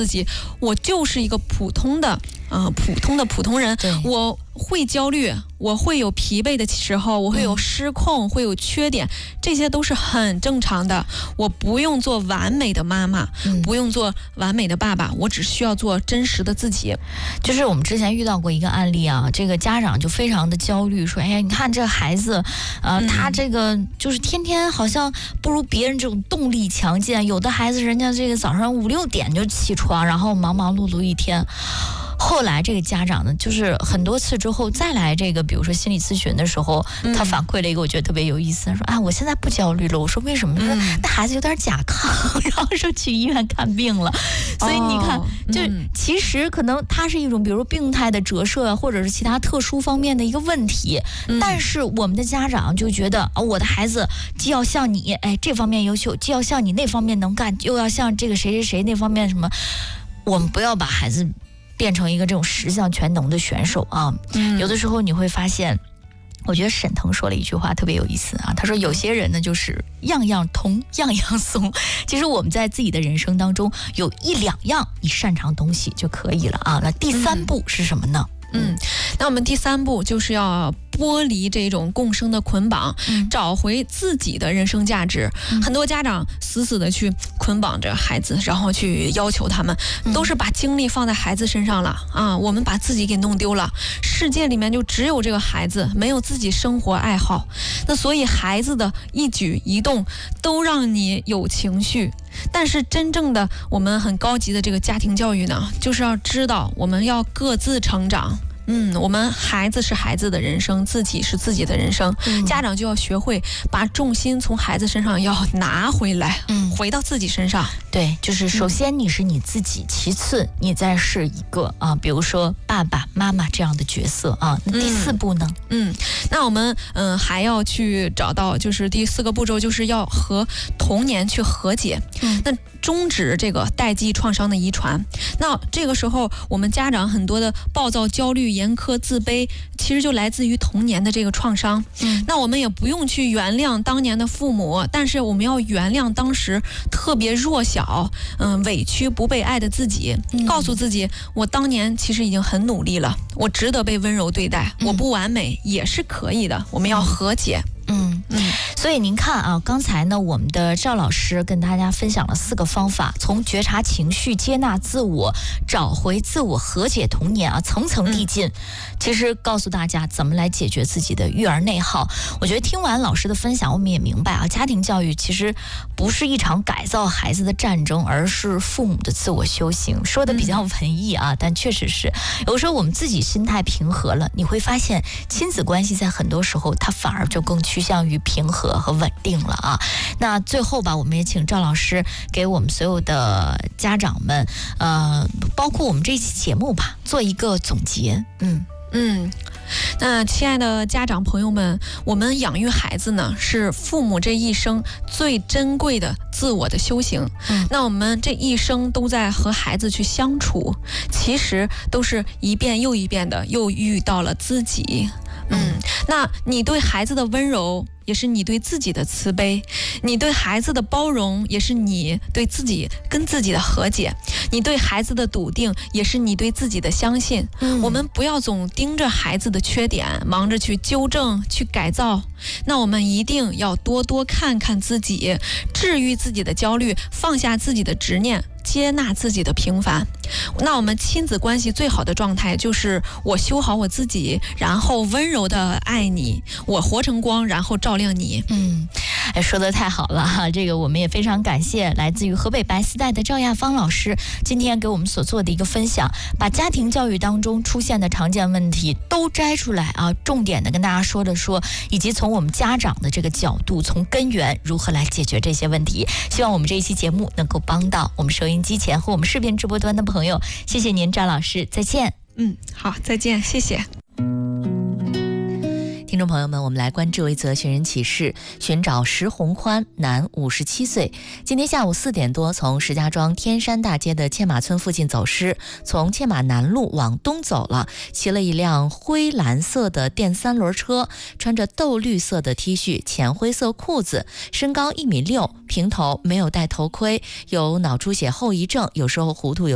自己，我就是一个普通人，我会焦虑，我会有疲惫的时候，我会有失控，会有缺点，这些都是很正常的。我不用做完美的妈妈，不用做完美的爸爸，我只需要做真实的自己。 就是我们之前遇到过一个案例啊，这个家长就非常的焦虑，说：“哎呀，你看这孩子，他这个就是天天好像不如别人这种动力强健，有的孩子人家这个早上5、6点就起床，然后忙忙碌碌一天。”后来这个家长呢，就是很多次之后再来这个，比如说心理咨询的时候，他反馈了一个我觉得特别有意思，他说：“啊，我现在不焦虑了。”我说：“为什么？”他说：“那孩子有点甲亢，然后说去医院看病了。”所以你看，就其实可能它是一种，比如病态的折射，或者是其他特殊方面的一个问题。但是我们的家长就觉得，我的孩子既要像你，这方面优秀，既要像你那方面能干，又要像这个谁谁谁那方面什么。我们不要把孩子变成一个这种十项全能的选手啊。有的时候你会发现，我觉得沈腾说了一句话特别有意思啊，他说有些人呢就是样样通样样松，其实我们在自己的人生当中有1、2样你擅长的东西就可以了啊。那第3步是什么呢？ 那我们第3步就是要剥离这种共生的捆绑，找回自己的人生价值。很多家长死死的去捆绑着孩子，然后去要求他们，都是把精力放在孩子身上了啊，我们把自己给弄丢了。世界里面就只有这个孩子，没有自己生活爱好。那所以孩子的一举一动都让你有情绪。但是真正的我们很高级的这个家庭教育呢，就是要知道我们要各自成长。我们孩子是孩子的人生，自己是自己的人生，家长就要学会把重心从孩子身上要拿回来，回到自己身上。 对，就是首先你是你自己，其次你再是一个比如说爸爸妈妈这样的角色啊。那第4步呢？ 那我们还要去找到，就是第4个步骤，就是要和童年去和解。那终止这个代际创伤的遗传。那这个时候我们家长很多的暴躁、焦虑、严苛、自卑，其实就来自于童年的这个创伤。那我们也不用去原谅当年的父母，但是我们要原谅当时特别弱小、委屈不被爱的自己，告诉自己我当年其实已经很努力了，我值得被温柔对待，我不完美也是可以的，我们要和解。 所以您看啊，刚才呢，我们的赵老师跟大家分享了4个方法，从觉察情绪、接纳自我、找回自我、和解童年啊，层层递进。其实告诉大家怎么来解决自己的育儿内耗。我觉得听完老师的分享，我们也明白啊，家庭教育其实不是一场改造孩子的战争，而是父母的自我修行。说的比较文艺啊，但确实是有时候我们自己心态平和了，你会发现亲子关系在很多时候它反而就更趋向于平和和稳定了啊。那最后吧，我们也请赵老师给我们所有的家长们，包括我们这期节目吧，做一个总结。 那亲爱的家长朋友们，我们养育孩子呢，是父母这一生最珍贵的自我的修行。那我们这一生都在和孩子去相处，其实都是一遍又一遍的又遇到了自己。那你对孩子的温柔，也是你对自己的慈悲；你对孩子的包容，也是你对自己跟自己的和解；你对孩子的笃定，也是你对自己的相信。我们不要总盯着孩子的缺点，忙着去纠正、去改造。那我们一定要多多看看自己，治愈自己的焦虑，放下自己的执念，接纳自己的平凡。那我们亲子关系最好的状态就是我修好我自己，然后温柔的爱你，我活成光，然后照亮你。 说得太好了哈！这个我们也非常感谢来自于河北白丝带的赵亚芳老师今天给我们所做的一个分享，把家庭教育当中出现的常见问题都摘出来啊，重点的跟大家说，以及从我们家长的这个角度，从根源如何来解决这些问题。希望我们这一期节目能够帮到我们收音机前和我们视频直播端的朋友。谢谢您，赵老师，再见。 好，再见，谢谢。 听众朋友们，我们来关注一则寻人启事，寻找石宏宽，男，57岁，今天下午4点多从石家庄天山大街的嵌马村附近走失，从嵌马南路往东走了，骑了一辆灰蓝色的电3轮车，穿着豆绿色的 T 恤，浅灰色裤子，身高1.6米，平头，没有戴头盔，有脑出血后遗症，有时候糊涂，